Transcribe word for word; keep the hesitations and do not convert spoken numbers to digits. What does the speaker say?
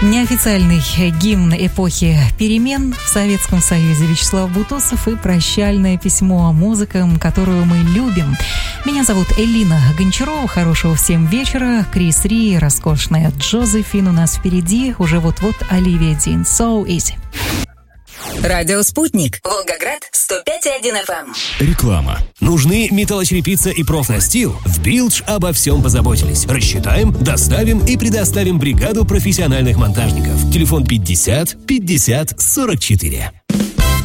Неофициальный гимн эпохи перемен в Советском Союзе Вячеслав Бутусов и прощальное письмо музыкам, которую мы любим. Меня зовут Элина Гончарова. Хорошего всем вечера. Крис Ри, роскошная Джозефин у нас впереди. Уже вот-вот Оливия Дин. So easy. Радио «Спутник». Волгоград, сто пять и один эф эм. Реклама. Нужны металлочерепица и профнастил? В Билдж обо всем позаботились. Рассчитаем, доставим и предоставим бригаду профессиональных монтажников. Телефон пятьдесят пятьдесят сорок четыре.